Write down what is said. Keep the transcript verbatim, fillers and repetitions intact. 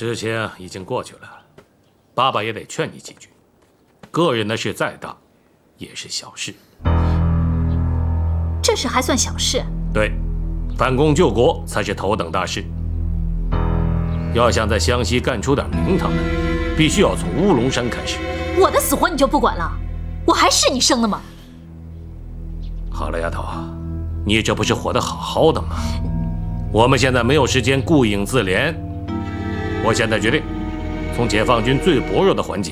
事情已经过去了，爸爸也得劝你几句。个人的事再大，也是小事。 这事还算小事？ 对，反攻救国才是头等大事。要想在湘西干出点名堂来，必须要从乌龙山开始。 我的死活你就不管了？我还是你生的吗？ 好了，丫头，你这不是活得好好的吗？我们现在没有时间顾影自怜。我现在决定，从解放军最薄弱的环节